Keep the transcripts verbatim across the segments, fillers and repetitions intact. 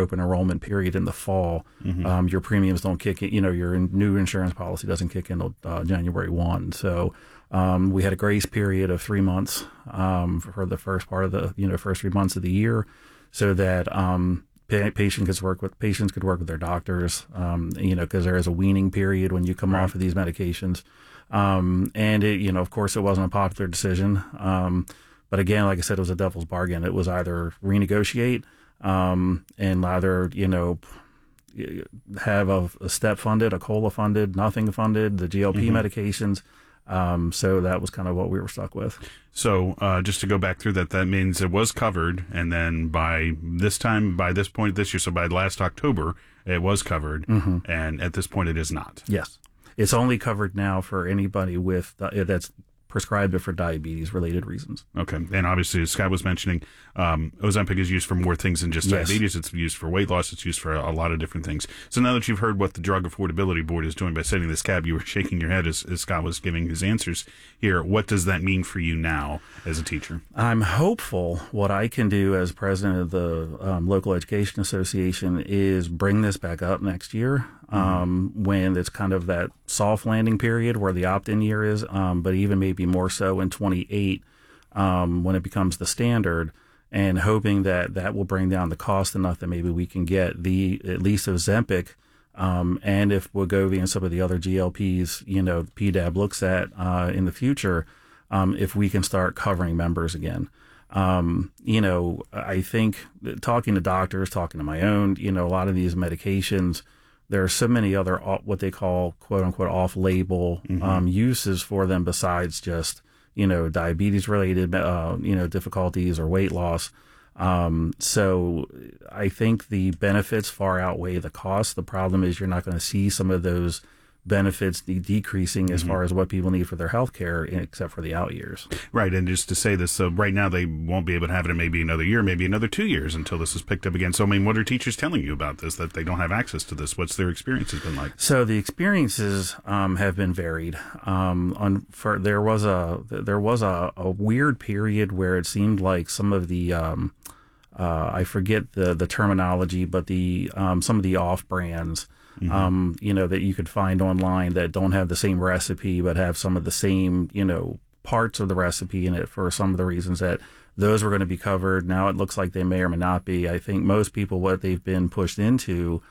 open enrollment period in the fall. Mm-hmm. Um, your premiums don't kick in, you know, your new insurance policy doesn't kick in until uh, January first. So um, we had a grace period of three months um, for the first part of the, you know, first three months of the year, so that um, patient could work with patients could work with their doctors, um, you know, because there is a weaning period when you come right. off of these medications. Um, and it, you know, of course, it wasn't a popular decision. Um, but again, like I said, it was a devil's bargain. It was either renegotiate um, and either, you know, have a, a step funded, a COLA funded, nothing funded, the G L P mm-hmm. medications. Um, so that was kind of what we were stuck with. So uh, just to go back through that, that means it was covered. And then by this time, by this point this year, so by last October, it was covered. Mm-hmm. And at this point, it is not. Yes. It's only covered now for anybody with uh, that's prescribed it for diabetes-related reasons. Okay. And obviously, as Scott was mentioning, um, Ozempic is used for more things than just yes. diabetes. It's used for weight loss. It's used for a, a lot of different things. So now that you've heard what the Drug Affordability Board is doing by setting this cap, you were shaking your head as, as Scott was giving his answers here. What does that mean for you now as a teacher? I'm hopeful what I can do as president of the um, Local Education Association is bring this back up next year. Um, when it's kind of that soft landing period where the opt-in year is, um, but even maybe more so in twenty-eight um, when it becomes the standard, and hoping that that will bring down the cost enough that maybe we can get the at least Ozempic um, and if Wegovy and some of the other G L Ps, you know, P D A B looks at uh, in the future, um, if we can start covering members again. Um, you know, I think talking to doctors, talking to my own, you know, a lot of these medications, there are so many other what they call "quote unquote" off-label mm-hmm. um, uses for them besides just you know diabetes-related uh, you know difficulties or weight loss. Um, so I think the benefits far outweigh the costs. The problem is you're not going to see some of those benefits de- decreasing as mm-hmm. far as what people need for their health care, except for the out years. Right. And just to say this, so right now they won't be able to have it in maybe another year, maybe another two years until this is picked up again. So, I mean, what are teachers telling you about this, that they don't have access to this? What's their experiences been like? So the experiences um, have been varied. Um, on, for, there was a there was a, a weird period where it seemed like some of the um, uh, I forget the the terminology, but the um, some of the off brands. Mm-hmm. Um, you know, that you could find online that don't have the same recipe, but have some of the same, you know, parts of the recipe in it for some of the reasons that those were going to be covered. Now it looks like they may or may not be. I think most people, what they've been pushed into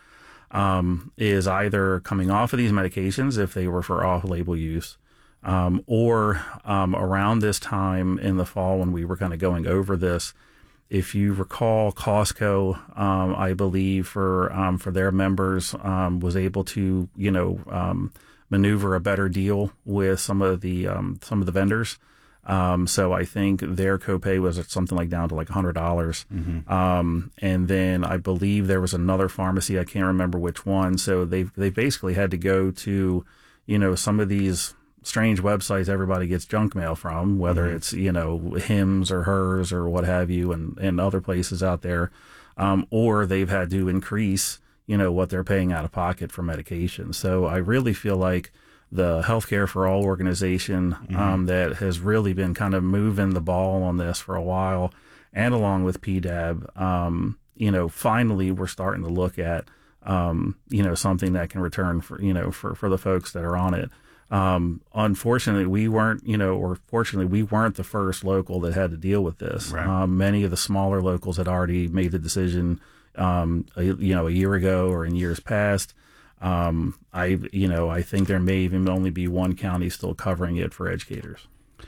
um, is either coming off of these medications if they were for off-label use, um, or um, around this time in the fall when we were kind of going over this. If you recall, Costco, um, I believe, for um, for their members, um, was able to, you know, um, maneuver a better deal with some of the um, some of the vendors. Um, so I think their copay was something like down to like one hundred dollars. Mm-hmm. Um, and then I believe there was another pharmacy, I can't remember which one. So they they basically had to go to, you know, some of these strange websites everybody gets junk mail from, whether mm-hmm. it's, you know, Hims or Hers or what have you, and, and other places out there. Um, or they've had to increase, you know, what they're paying out of pocket for medication. So I really feel like the Healthcare for All organization mm-hmm. um, that has really been kind of moving the ball on this for a while, and along with P D A B, um, you know, finally we're starting to look at, um, you know, something that can return for, you know, for, for the folks that are on it. Um, unfortunately, we weren't, you know, or fortunately, we weren't the first local that had to deal with this. Right. Um, many of the smaller locals had already made the decision, um, a, you know, a year ago or in years past. Um, I, you know, I think there may even only be one county still covering it for educators.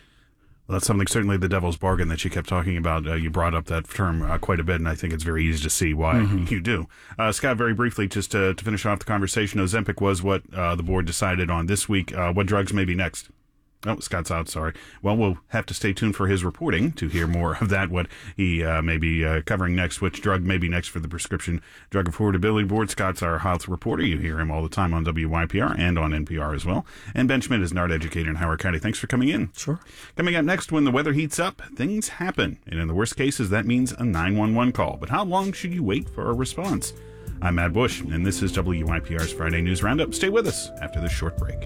Well, that's something, certainly the devil's bargain that you kept talking about. Uh, you brought up that term uh, quite a bit, and I think it's very easy to see why mm-hmm. you do. Uh, Scott, very briefly, just to, to finish off the conversation, Ozempic was what uh, the board decided on this week. Uh, what drugs may be next? Oh, Scott's out, sorry. Well, we'll have to stay tuned for his reporting to hear more of that, what he uh, may be uh, covering next, which drug may be next for the Prescription Drug Affordability Board. Scott's our health reporter. You hear him all the time on W Y P R and on N P R as well. And Ben Schmidt is an art educator in Howard County. Thanks for coming in. Sure. Coming up next, when the weather heats up, things happen. And in the worst cases, that means a nine one one call. But how long should you wait for a response? I'm Matt Bush, and this is W Y P R's Friday News Roundup. Stay with us after this short break.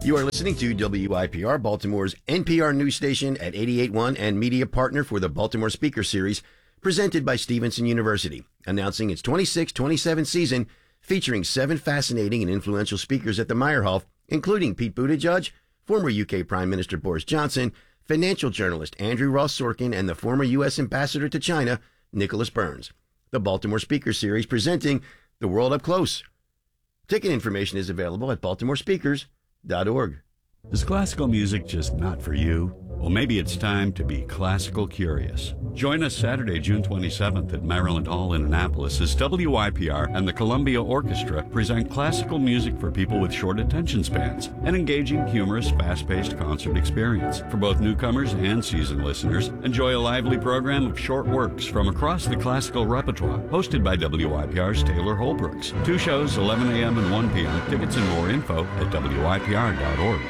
You are listening to W I P R, Baltimore's N P R news station at eighty-eight point one and media partner for the Baltimore Speaker Series, presented by Stevenson University, announcing its twenty-six twenty-seven season, featuring seven fascinating and influential speakers at the Meyerhoff, including Pete Buttigieg, former U K Prime Minister Boris Johnson, financial journalist Andrew Ross Sorkin, and the former U S Ambassador to China, Nicholas Burns. The Baltimore Speaker Series presenting The World Up Close. Ticket information is available at baltimore speakers dot org. Is classical music just not for you? Well, maybe it's time to be classical curious. Join us Saturday, June twenty-seventh at Maryland Hall in Annapolis as W I P R and the Columbia Orchestra present classical music for people with short attention spans, an engaging, humorous, fast-paced concert experience. For both newcomers and seasoned listeners, enjoy a lively program of short works from across the classical repertoire, hosted by W I P R's Taylor Holbrooks. Two shows, eleven a.m. and one p.m. Tickets and more info at W I P R dot org.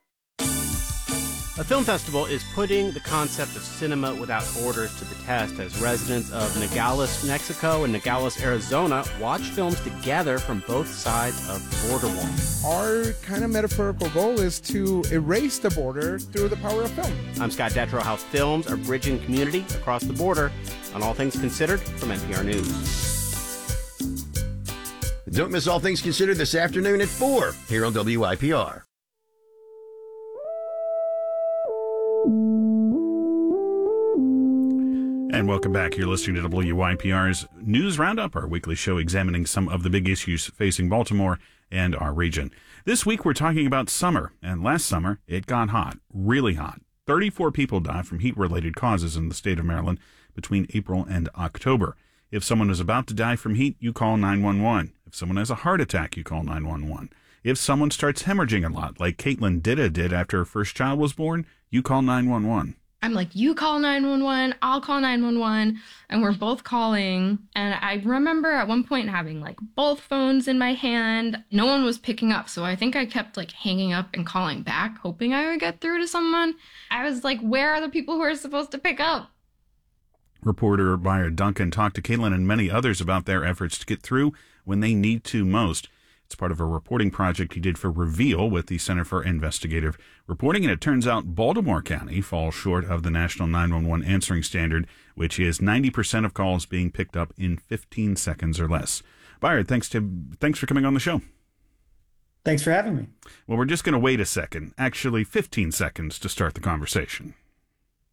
A film festival is putting the concept of cinema without borders to the test as residents of Nogales, Mexico and Nogales, Arizona watch films together from both sides of the border wall. Our kind of metaphorical goal is to erase the border through the power of film. I'm Scott Detrow. How films are bridging community across the border on All Things Considered from N P R News. Don't miss All Things Considered this afternoon at four here on W I P R. And welcome back. You're listening to W I P R's News Roundup, our weekly show examining some of the big issues facing Baltimore and our region. This week we're talking about summer, and last summer it got hot, really hot. thirty-four people died from heat-related causes in the state of Maryland between April and October. If someone is about to die from heat, you call nine one one. If someone has a heart attack, you call nine one one. If someone starts hemorrhaging a lot, like Caitlin Ditta did after her first child was born, you call nine one one. I'm like, you call nine one one, I'll call nine one one, and we're both calling. And I remember at one point having like both phones in my hand. No one was picking up, so I think I kept like hanging up and calling back, hoping I would get through to someone. I was like, where are the people who are supposed to pick up? Reporter Byard Duncan talked to Caitlin and many others about their efforts to get through when they need to most. It's part of a reporting project he did for Reveal with the Center for Investigative Reporting, and it turns out Baltimore County falls short of the national nine one one answering standard, which is ninety percent of calls being picked up in fifteen seconds or less. Byard, thanks to thanks for coming on the show. Thanks for having me. Well, we're just going to wait a second, actually fifteen seconds, to start the conversation.